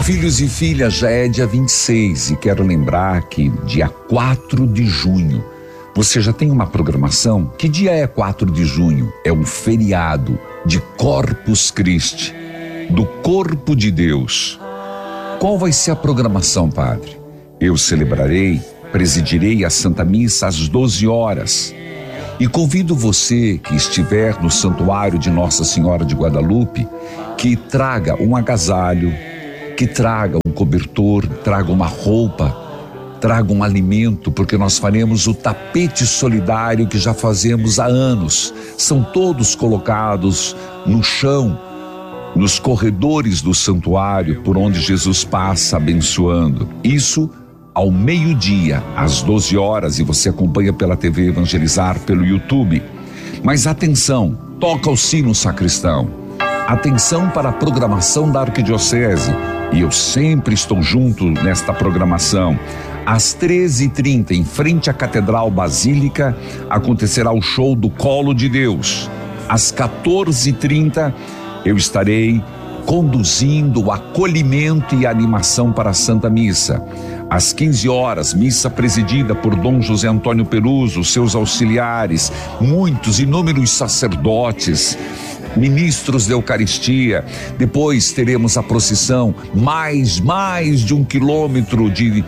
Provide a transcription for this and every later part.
Filhos e filhas, já é dia 26 e quero lembrar que dia 4 de junho, você já tem uma programação? Que dia é 4 de junho? É um feriado de Corpus Christi, do corpo de Deus. Qual vai ser a programação, padre? Eu celebrarei, presidirei a Santa Missa às 12 horas. E convido você que estiver no santuário de Nossa Senhora de Guadalupe, que traga um agasalho, que traga um cobertor, traga uma roupa, traga um alimento, porque nós faremos o tapete solidário que já fazemos há anos. São todos colocados no chão, nos corredores do santuário, por onde Jesus passa abençoando. Isso ao meio-dia, às 12 horas, e você acompanha pela TV Evangelizar, pelo YouTube. Mas atenção, toca o sino, sacristão. Atenção para a programação da Arquidiocese. E eu sempre estou junto nesta programação. Às 13h30, em frente à Catedral Basílica, acontecerá o show do Colo de Deus. Às 14h30, eu estarei conduzindo o acolhimento e a animação para a Santa Missa. Às 15 horas, missa presidida por Dom José Antônio Peruso, seus auxiliares, muitos, inúmeros sacerdotes, ministros da Eucaristia. Depois teremos a procissão, mais de 1 quilômetro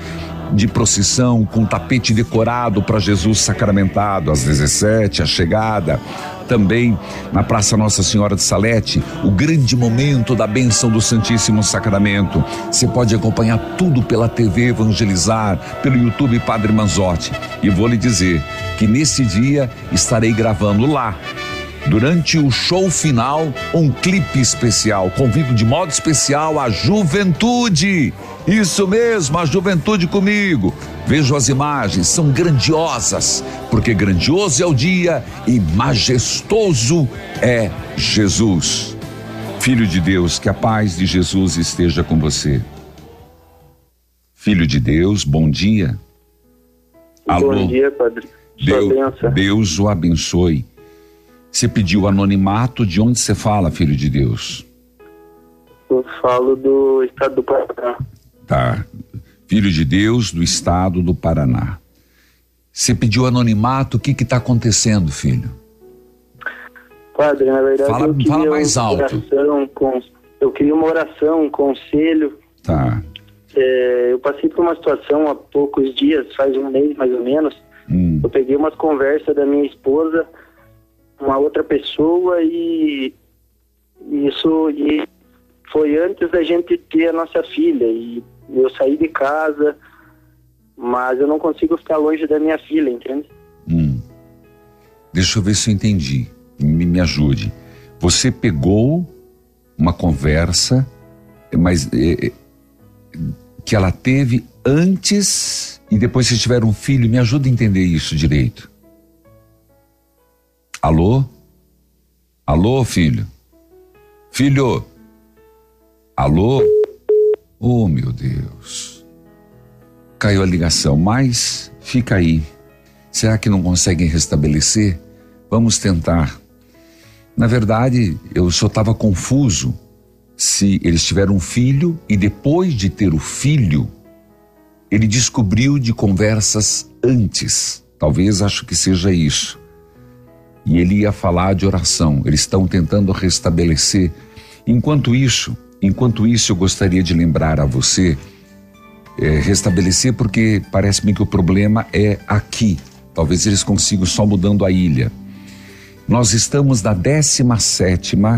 de procissão com tapete decorado para Jesus sacramentado. Às 17h, a chegada. Também na Praça Nossa Senhora de Salete, o grande momento da bênção do Santíssimo Sacramento. Você pode acompanhar tudo pela TV Evangelizar, pelo YouTube Padre Manzotti. E vou lhe dizer que nesse dia estarei gravando lá, durante o show final, um clipe especial. Convido de modo especial a juventude. Isso mesmo, a juventude comigo. Vejo as imagens, são grandiosas, porque grandioso é o dia e majestoso é Jesus. Filho de Deus, que a paz de Jesus esteja com você. Filho de Deus, bom dia. Alô? Bom dia, padre. Deus o abençoe. Você pediu anonimato, de onde você fala, filho de Deus? Eu falo do estado do Paraná. Tá. Filho de Deus do estado do Paraná. Você pediu anonimato, o que está acontecendo, filho? Padre, na verdade fala mais alto. Eu queria uma oração, um conselho. Tá. Eu passei por uma situação há poucos dias, faz um mês mais ou menos. Eu peguei umas conversas da minha esposa, uma outra pessoa, e foi antes da gente ter a nossa filha, e eu saí de casa, mas eu não consigo ficar longe da minha filha, entende? Deixa eu ver se eu entendi, me ajude. Você pegou uma conversa, mas que ela teve antes e depois vocês tiveram um filho. Me ajuda a entender isso direito. Alô? Alô, filho? Filho? Alô? Oh, meu Deus. Caiu a ligação, mas fica aí. Será que não conseguem restabelecer? Vamos tentar. Na verdade, eu só estava confuso se eles tiveram um filho e depois de ter o filho, ele descobriu de conversas antes. Talvez acho que seja isso. E ele ia falar de oração. Eles estão tentando restabelecer. Enquanto isso, eu gostaria de lembrar a você, restabelecer, porque parece-me que o problema é aqui. Talvez eles consigam só mudando a ilha. Nós estamos na 17ª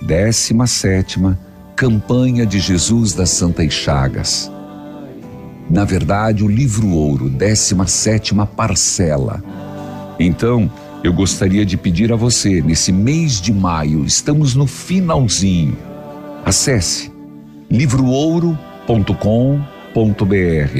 campanha de Jesus das Santas Chagas. Na verdade, o livro ouro, 17ª parcela. Então, eu gostaria de pedir a você, nesse mês de maio, estamos no finalzinho. Acesse livroouro.com.br,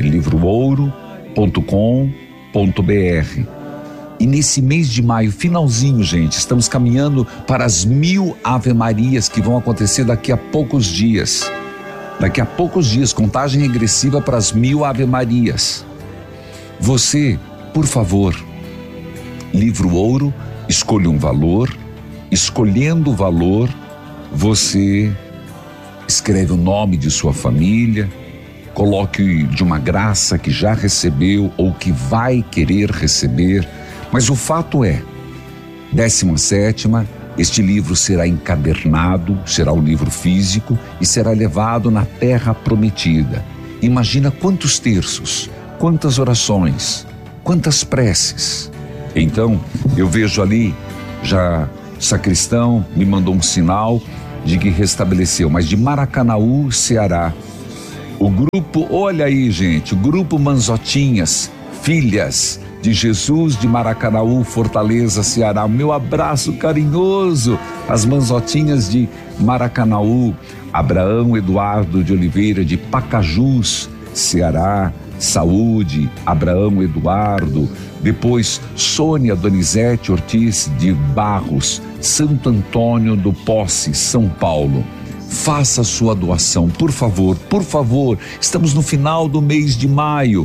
livroouro.com.br. E nesse mês de maio, finalzinho, gente, estamos caminhando para as 1000 Ave-Marias que vão acontecer daqui a poucos dias. Daqui a poucos dias, contagem regressiva para as 1000 Ave-Marias. Você, por favor, livro ouro, escolha um valor. Escolhendo o valor, você escreve o nome de sua família, coloque de uma graça que já recebeu ou que vai querer receber, mas o fato é, 17ª, este livro será encadernado, será um livro físico e será levado na terra prometida. Imagina quantos terços, quantas orações, quantas preces. Então, eu vejo ali, já sacristão me mandou um sinal de que restabeleceu, mas de Maracanaú, Ceará. O grupo, olha aí, gente, o grupo Manzotinhas, Filhas de Jesus de Maracanaú, Fortaleza, Ceará. O meu abraço carinhoso às Manzotinhas de Maracanaú. Abraão Eduardo de Oliveira de Pacajus, Ceará. Saúde, Abraão Eduardo. Depois Sônia Donizete Ortiz de Barros, Santo Antônio do Posse, São Paulo. Faça sua doação, por favor, por favor. Estamos no final do mês de maio.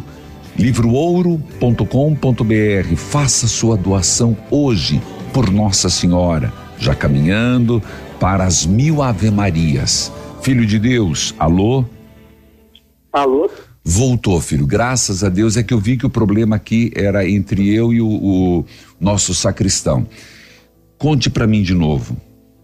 Livroouro.com.br. Faça sua doação hoje por Nossa Senhora, já caminhando para as 1000 Ave-Marias. Filho de Deus, alô? Alô? Voltou, filho, graças a Deus. É que eu vi que o problema aqui era entre eu e o nosso sacristão. Conte para mim de novo.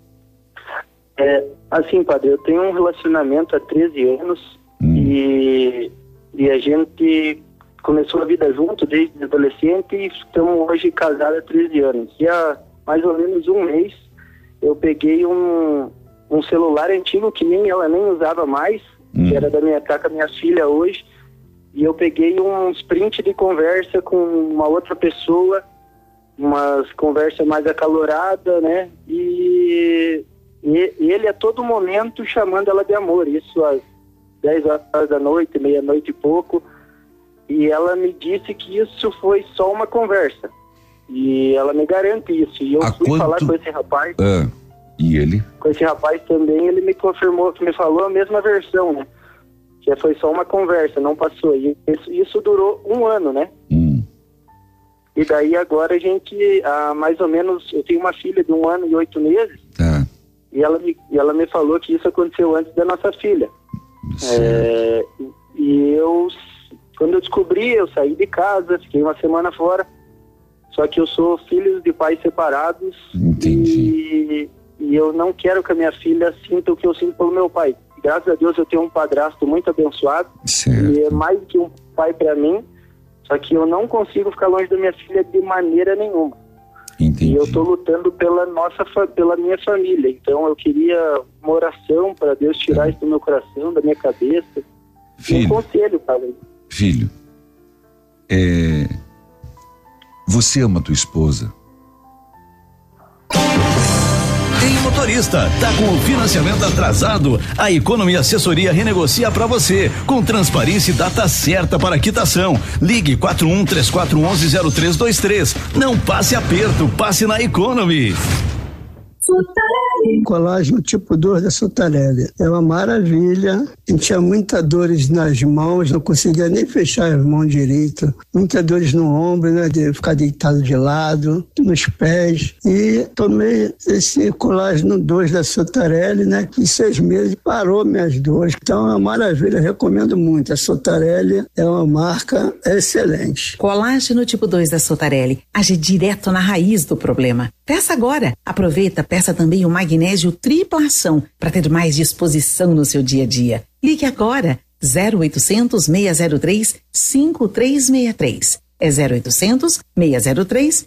Assim, padre, eu tenho um relacionamento há 13 anos e a gente começou a vida junto desde adolescente e estamos hoje casados há 13 anos. E há mais ou menos um mês eu peguei um celular antigo que ela nem usava mais, que era tá com a minha filha hoje, e eu peguei um sprint de conversa com uma outra pessoa, umas conversa mais acalorada, né? E ele a todo momento chamando ela de amor, isso às 10 horas da noite, meia-noite e pouco. E ela me disse que isso foi só uma conversa. E ela me garante isso. E eu fui falar com esse rapaz. E ele? Com esse rapaz também, ele me confirmou, que me falou a mesma versão, né? Que foi só uma conversa, não passou. E isso durou 1 ano, né? E daí agora a gente, mais ou menos, eu tenho uma filha de 1 ano e 8 meses. Tá. E ela me falou que isso aconteceu antes da nossa filha. E quando eu descobri, eu saí de casa, fiquei 1 semana fora. Só que eu sou filho de pais separados. Entendi. E eu não quero que a minha filha sinta o que eu sinto pelo meu pai. Graças a Deus eu tenho um padrasto muito abençoado. Certo. E é mais que um pai para mim. Só que eu não consigo ficar longe da minha filha de maneira nenhuma. Entendi. E eu estou lutando pela minha família. Então eu queria uma oração para Deus tirar isso do meu coração, da minha cabeça. Filho, um conselho, padre. Filho, você ama tua esposa? Ei, motorista, tá com o financiamento atrasado? A Economy Assessoria renegocia para você, com transparência e data certa para quitação. Ligue 4134110323. Não passe aperto, passe na Economy. Colágeno tipo 2 da Sotarelli. É uma maravilha. Eu tinha muitas dores nas mãos, não conseguia nem fechar as mãos direito. Muitas dores no ombro, né? De ficar deitado de lado, nos pés. E tomei esse colágeno 2 da Sotarelli, né? Que em 6 meses parou minhas dores. Então é uma maravilha, eu recomendo muito. A Sotarelli é uma marca excelente. Colágeno tipo 2 da Sotarelli age direto na raiz do problema. Peça agora. Aproveita, peça também o magnésio tripla ação para ter mais disposição no seu dia a dia. Ligue agora, 0800 603 5363. É 0800 603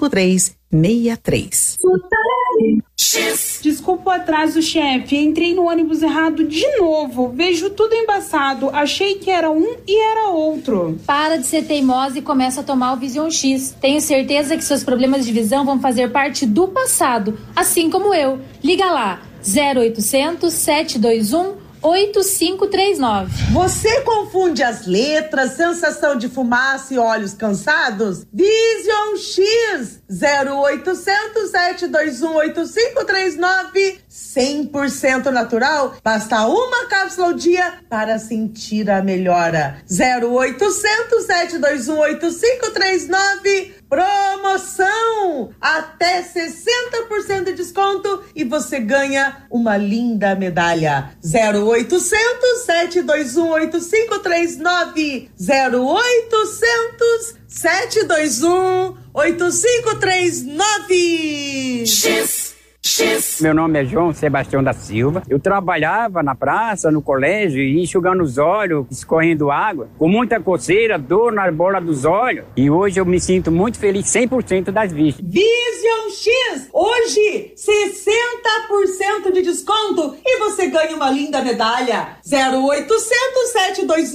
5363. Desculpa o atraso, chefe. Entrei no ônibus errado de novo. Vejo tudo embaçado. Achei que era um e era outro. Para de ser teimosa e começa a tomar o Vision X. Tenho certeza que seus problemas de visão vão fazer parte do passado, assim como eu. Liga lá, 0800 721 8539. Você confunde as letras, sensação de fumaça e olhos cansados? Vision X 0800 721 8539. 100% natural, basta uma cápsula ao dia para sentir a melhora. 0800 721 8539. Promoção! Até 60% de desconto e você ganha uma linda medalha. 0800 721 8539 0800 721 8539. Meu nome é João Sebastião da Silva. Eu trabalhava na praça, no colégio, enxugando os olhos, escorrendo água, com muita coceira, dor na bola dos olhos. E hoje eu me sinto muito feliz, 100% das vistas. Vision X, hoje 60% de desconto e você ganha uma linda medalha. 0800 721